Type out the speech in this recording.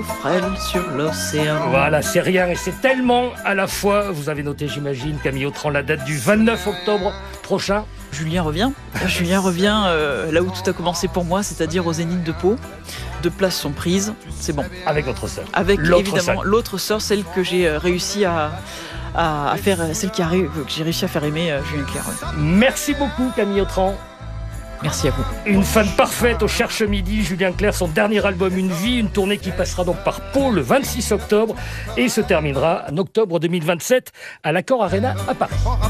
bateau frêle sur l'océan. Voilà, c'est rien et c'est tellement à la fois. Vous avez noté, j'imagine, Camille Autran, la date du 29 octobre prochain. Julien revient. Julien revient là où tout a commencé pour moi, c'est-à-dire au Zénith de Pau. 2 places sont prises, c'est bon. Avec votre sœur. Avec L'autre évidemment sœur. l'autre sœur, celle que j'ai réussi à faire, celle que j'ai réussi à faire aimer Julien Clerc. Ouais. Merci beaucoup, Camille Autran. Merci à vous. Une fan parfaite au Cherche Midi, Julien Clerc, son dernier album Une vie, une tournée qui passera donc par Pau le 26 octobre et se terminera en octobre 2027 à l'Accor Arena à Paris.